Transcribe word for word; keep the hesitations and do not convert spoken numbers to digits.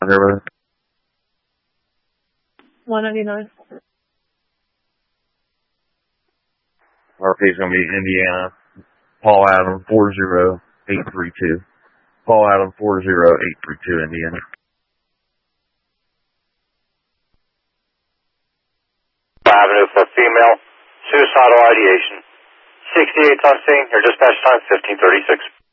here with one ninety-nine. R P is going to be Indiana. Paul Adam four zero eight three two. Paul Adam four zero eight three two, Indiana. Avenue for female, suicidal ideation. sixty-eight on scene, your dispatch time fifteen thirty-six.